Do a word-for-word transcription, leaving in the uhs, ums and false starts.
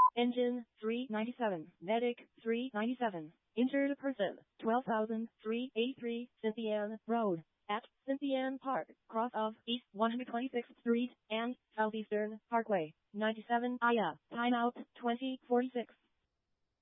Engine, three ninety-seven. Medic, three ninety-seven. Injured person, twelve thousand three hundred eighty-three, Cynthiane Road. At Cynthiane Park, cross of East one hundred twenty-sixth Street and Southeastern Parkway, ninety-seven I A, timeout twenty forty-six.